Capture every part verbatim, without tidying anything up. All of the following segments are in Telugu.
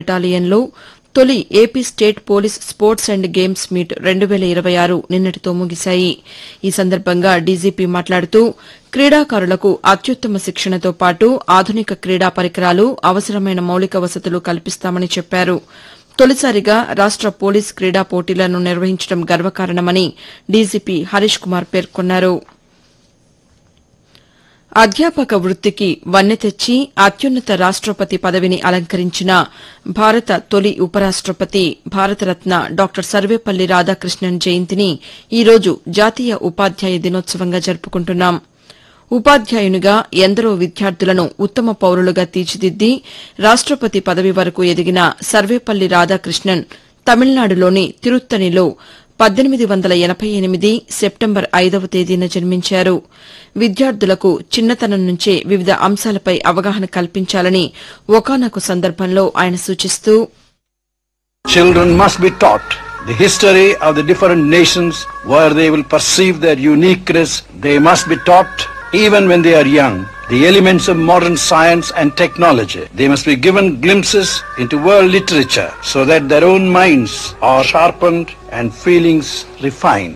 బెటాలియన్లో తొలి AP state police sports and games meet రెండు వేల ఇరవై ఆరు నిన్నటితో ముగిశాయి. ఈ సందర్భంగా డీజీపీ మాట్లాడుతూ క్రీడాకారులకు అత్యుత్తమ శిక్షణతో పాటు ఆధునిక క్రీడా పరికరాలు, అవసరమైన మౌలిక వసతులు కల్పిస్తామని చెప్పారు. తొలిసారిగా రాష్ట పోలీస్ క్రీడా పోటీలను నిర్వహించడం గర్వకారణమని డీజీపీ హరీష్ కుమార్ పేర్కొన్నారు. అధ్యాపక వృత్తికి వన్నె తెచ్చి అత్యున్నత రాష్టపతి పదవిని అలంకరించిన భారత తొలి ఉపరాష్టపతి, భారతరత్న డాక్టర్ సర్వేపల్లి రాధాకృష్ణన్ జయంతిని ఈరోజు జాతీయ ఉపాధ్యాయ దినోత్సవంగా జరుపుకుంటున్నాం. ఉపాధ్యాయునిగా ఎందరో విద్యార్థులను ఉత్తమ పౌరులుగా తీర్చిదిద్ది రాష్టపతి పదవి వరకు ఎదిగిన సర్వేపల్లి రాధాకృష్ణన్ తమిళనాడులోని తిరుత్తణిలో పద్దెనిమిది వందల ఎనబై ఎనిమిది సెప్టెంబర్ ఐదవ తేదీన జన్మించారు. విద్యార్థులకు చిన్నతనం నుంచే వివిధ అంశాలపై అవగాహన కల్పించాలని ఒకానొక సందర్భంలో ఆయన సూచిస్తూ, Children must be taught the history of the different nations where they will perceive their uniqueness. They must be taught even when they are young the elements of modern science and technology. They must be given glimpses into world literature so that their own minds are sharpened and feelings refined.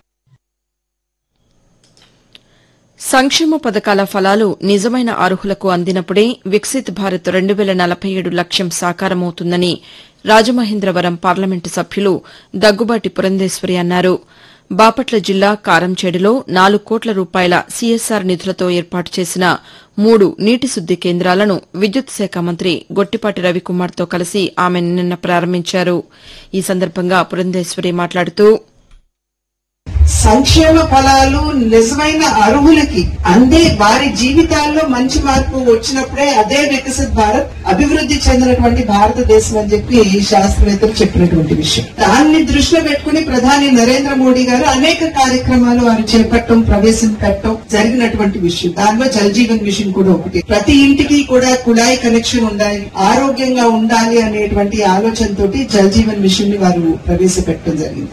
సంక్షేమ పథకాల ఫలాలు నిజమైన అర్హులకు అందినప్పుడే వికసిత్ భారత్ రెండు వేల నలభై ఏడు లక్ష్యం సాకారమవుతుందని రాజమహేంద్రవరం పార్లమెంటు సభ్యులు దగ్గుబాటి పురంధేశ్వరి అన్నారు. బాపట్ల జిల్లా కారంచేడులో నాలుగు కోట్ల రూపాయల సీఎస్ఆర్ నిధులతో ఏర్పాటు చేసిన మూడు నీటి శుద్ది కేంద్రాలను విద్యుత్ శాఖ మంత్రి గొట్టిపాటి రవికుమార్తో కలిసి ఆమె నిన్న ప్రారంభించారు. ఈ సందర్భంగా పురంధేశ్వరి మాట్లాడుతూ, సంక్షేమ ఫలాలు నిజమైన అర్హులకి అందే వారి జీవితాల్లో మంచి మార్పు వచ్చినప్పుడే అదే వికసిత్ భారత్, అభివృద్ది చెందినటువంటి భారతదేశం అని చెప్పి శాస్త్రవేత్తలు చెప్పినటువంటి విషయం. దాన్ని దృష్టిలో పెట్టుకుని ప్రధాని నరేంద్ర మోడీ గారు అనేక కార్యక్రమాలు వారు చేపట్టడం, ప్రవేశపెట్టడం జరిగినటువంటి విషయం. దానిలో జల్ జీవన్ మిషన్ కూడా ఒకటి. ప్రతి ఇంటికి కూడా కుళాయి కనెక్షన్ ఉండాలి, ఆరోగ్యంగా ఉండాలి అనేటువంటి ఆలోచనతోటి జల్ జీవన్ మిషన్ ని వారు ప్రవేశపెట్టడం జరిగింది.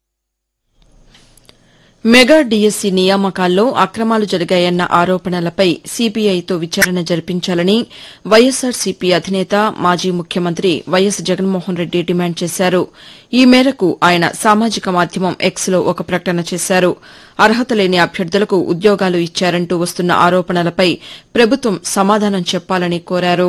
మెగా డీఎస్సీ నియామకాల్లో అక్రమాలు జరిగాయన్న ఆరోపణలపై సీబీఐతో విచారణ జరిపించాలని వైఎస్సార్సీపీ అధినేత, మాజీ ముఖ్యమంత్రి వైఎస్ జగన్మోహన్ రెడ్డి డిమాండ్ చేశారు. ఈ మేరకు ఆయన సామాజిక మాధ్యమం ఎక్స్లో ఒక ప్రకటన చేశారు. అర్హత లేని అభ్యర్థులకు ఉద్యోగాలు ఇచ్చారంటూ వస్తున్న ఆరోపణలపై ప్రభుత్వం సమాధానం చెప్పాలని కోరారు.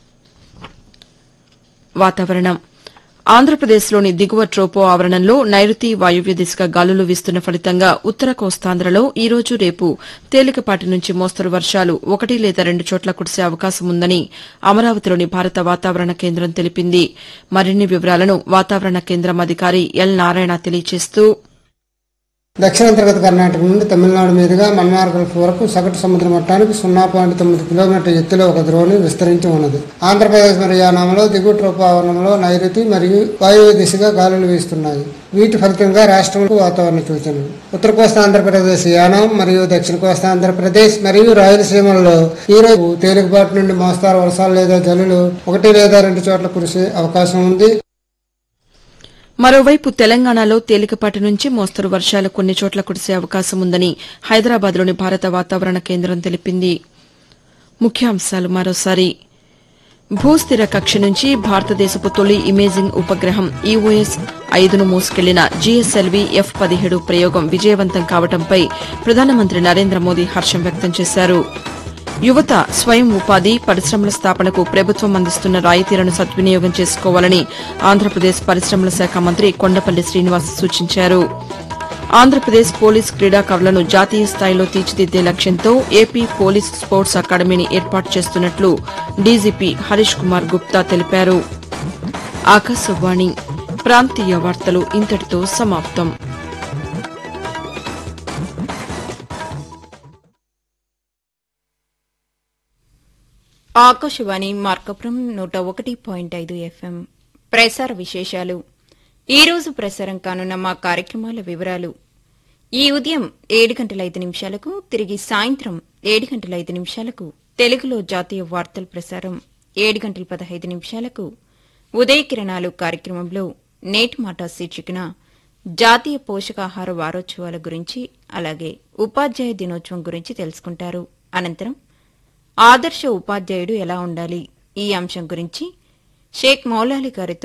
వాతావరణం. ఆంధ్రప్రదేశ్లోని దిగువ ట్రోపో ఆవరణంలో నైరుతి వాయువ్య దిశగా గాలులు వీస్తున్న ఫలితంగా ఉత్తర కోస్తాంధ్రలో ఈ రోజు, రేపు తేలికపాటి నుంచి మోస్తరు వర్షాలు ఒకటి లేదా రెండు చోట్ల కురిసే అవకాశం ఉందని అమరావతిలోని భారత వాతావరణ కేంద్రం తెలిపింది. మరిన్ని వివరాలను వాతావరణ కేంద్రం అధికారి ఎల్ నారాయణ తెలియజేస్తూ, దక్షిణాంతర్గత కర్ణాటక నుండి తమిళనాడు మీదుగా మన్నార్ గల్ఫ్ వరకు సగటు సముద్ర మట్టానికి సున్నా పాయింట్ తొమ్మిది కిలోమీటర్ల ఎత్తులో ఒక ద్రోణి విస్తరించి ఉన్నది. ఆంధ్రప్రదేశ్ మరియు యానాంలో దిగువ ట్రోపావరణంలో నైరుతి మరియు వాయువ్య దిశగా గాలులు వీస్తున్నాయి. వీటి ఫలితంగా రాష్ట్రంలో వాతావరణ సూచనలు. ఉత్తర కోస్తా ఆంధ్రప్రదేశ్, యానాం మరియు దక్షిణ కోస్తా ఆంధ్రప్రదేశ్ మరియు రాయలసీమల్లో ఈ రోజు తేలికపాటి నుండి మోస్తారు వర్షాలు లేదా జల్లులు ఒకటి లేదా రెండు చోట్ల కురిసే అవకాశం ఉంది. మరోవైపు తెలంగాణలో తేలికపాటి నుంచి మోస్తరు వర్షాలు కొన్ని చోట్ల కురిసే అవకాశం ఉందని హైదరాబాద్లోని భారత వాతావరణ కేంద్రం తెలిపింది. ముఖ్యాంశాలు మరోసారి. భూస్థిర కక్ష నుంచి భారతదేశపు తొలి ఇమేజింగ్ ఉపగ్రహం ఈఓఎస్ ఐదును మోసుకెళ్లిన జీఎస్ఎల్వీ ఎఫ్ పదిహేడు ప్రయోగం విజయవంతం కావడంపై ప్రధానమంత్రి నరేంద్ర మోదీ హర్షం వ్యక్తం చేశారు. యువత స్వయం ఉపాధి, పరిశ్రమల స్థాపనకు ప్రభుత్వం అందిస్తున్న రాయితీలను సద్వినియోగం చేసుకోవాలని ఆంధ్రప్రదేశ్ పరిశ్రమల శాఖ మంత్రి కొండపల్లి శ్రీనివాస్ సూచించారు. ఆంధ్రప్రదేశ్ పోలీస్ క్రీడాకారులను జాతీయ స్థాయిలో తీర్చిదిద్దే లక్ష్యంతో ఏపీ పోలీస్ స్పోర్ట్స్ అకాడమీని ఏర్పాటు చేస్తున్నట్లు డీజీపీ హరీష్ కుమార్ గుప్తా తెలిపారు. ఆకాశవాణి ప్రాంతీయ వార్తలు ఇంతటితో సమాప్తం. ఆకాశవాణి మార్కపురం నూట ఒకటి పాయింట్ ఐదు ఎఫ్ఎం ప్రసార విశేషాలు. ఈరోజు ప్రసారం కానున్న మా కార్యక్రమాల వివరాలు. ఈ ఉదయం ఏడు గంటల ఐదు నిమిషాలకు, తిరిగి సాయంత్రం ఏడు గంటల ఐదు నిమిషాలకు తెలుగులో జాతీయ వార్తల ప్రసారం. ఏడు గంటల పదహైదు నిమిషాలకు ఉదయ కిరణాలు కార్యక్రమంలో నేటి మాట శీర్షికన జాతీయ పోషకాహార వారోత్సవాల గురించి, అలాగే ఉపాధ్యాయ దినోత్సవం గురించి తెలుసుకుంటారు. అనంతరం ఆదర్శ ఉపాధ్యాయుడు ఎలా ఉండాలి ఈ అంశం గురించి షేక్ మౌలాలి గారితో